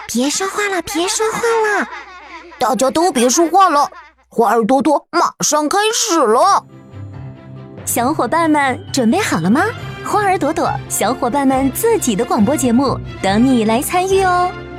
别说话了，别说话了， 大家都别说话了，花儿朵朵马上开始了。 小伙伴们准备好了吗？花儿朵朵小伙伴们自己的广播节目等你来参与哦。